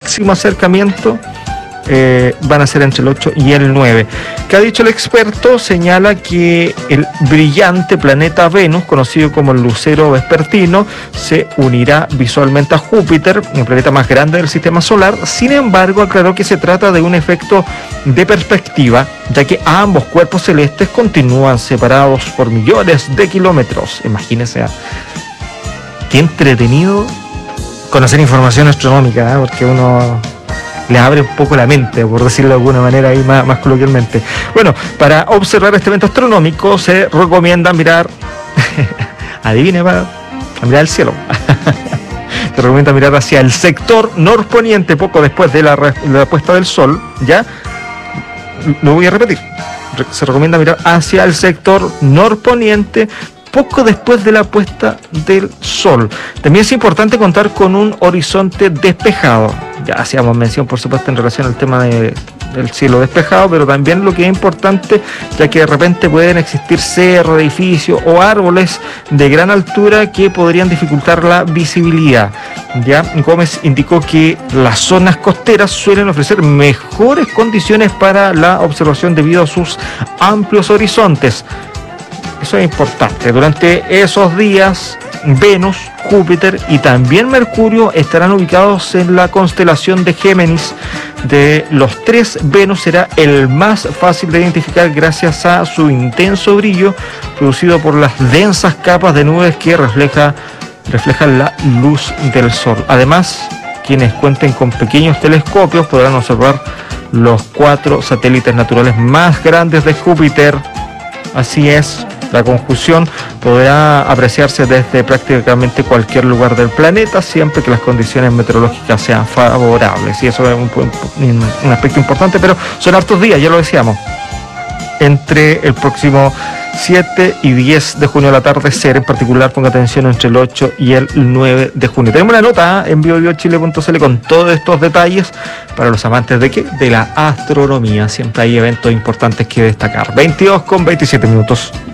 máximo acercamiento van a ser entre el 8 y el 9. ¿Qué ha dicho el experto? Señala que el brillante planeta Venus, conocido como el lucero vespertino, se unirá visualmente a Júpiter, el planeta más grande del sistema solar. Sin embargo, aclaró que se trata de un efecto de perspectiva, ya que ambos cuerpos celestes continúan separados por millones de kilómetros. Imagínense, qué entretenido conocer información astronómica, porque uno le abre un poco la mente, por decirlo de alguna manera ahí más coloquialmente. Bueno, para observar este evento astronómico se recomienda mirar, adivine, a mirar el cielo. Se recomienda mirar hacia el sector norponiente poco después de la puesta del sol, ¿ya? Lo voy a repetir. Se recomienda mirar hacia el sector norponiente poco después de la puesta del sol. También es importante contar con un horizonte despejado. Ya hacíamos mención, por supuesto, en relación al tema del cielo despejado, pero también lo que es importante, ya que de repente pueden existir cerros, edificios o árboles de gran altura que podrían dificultar la visibilidad. Ya Gómez indicó que las zonas costeras suelen ofrecer mejores condiciones para la observación debido a sus amplios horizontes. Eso es importante. Durante esos días, Venus, Júpiter y también Mercurio estarán ubicados en la constelación de Géminis. De los tres, Venus será el más fácil de identificar gracias a su intenso brillo producido por las densas capas de nubes que reflejan la luz del sol. Además, quienes cuenten con pequeños telescopios podrán observar los 4 satélites naturales más grandes de Júpiter. Así es. La conjunción podrá apreciarse desde prácticamente cualquier lugar del planeta, siempre que las condiciones meteorológicas sean favorables. Y eso es un aspecto importante, pero son hartos días, ya lo decíamos. Entre el próximo 7 y 10 de junio al atardecer, en particular ponga atención entre el 8 y el 9 de junio. Tenemos una nota en biobiochile.cl con todos estos detalles para los amantes de ¿qué? De la astronomía. Siempre hay eventos importantes que destacar. 22:27.